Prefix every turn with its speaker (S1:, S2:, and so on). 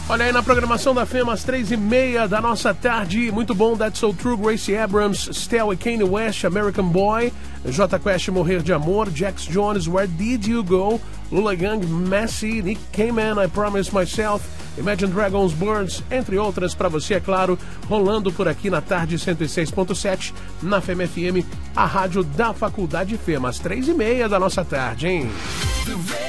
S1: Olha aí na programação da FEMA, às 3h30 da nossa tarde. Muito bom, That's So True, Gracie Abrams, Stell e Kanye West, American Boy, J Quest, Morrer de Amor, Jax Jones, Where Did You Go, Lula Gang, Messi, Nick Cayman, I Promise Myself, Imagine Dragons, Birds, entre outras para você, é claro, rolando por aqui na tarde 106.7, na FEMA FM, a rádio da Faculdade FEMA, às 3h30 da nossa tarde, hein?